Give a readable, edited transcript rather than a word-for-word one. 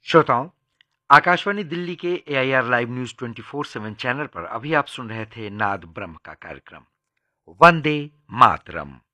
श्रोताओं, आकाशवाणी दिल्ली के AIR live news 24/7 channel पर अभी आप सुन रहे थे नाद ब्रह्म का कार्यक्रम वंदे मातरम।